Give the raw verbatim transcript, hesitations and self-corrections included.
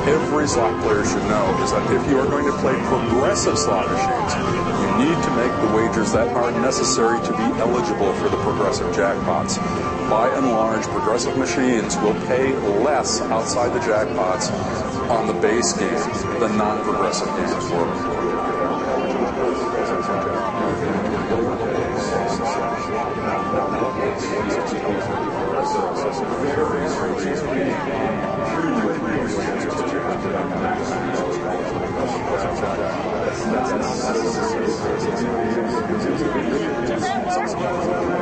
every slot player should know is that if you are going to play progressive slot machines, you need to make the wagers that are necessary to be eligible for the progressive jackpots. By and large, progressive machines will pay less outside the jackpots on the base game than non-progressive games will. Thank you.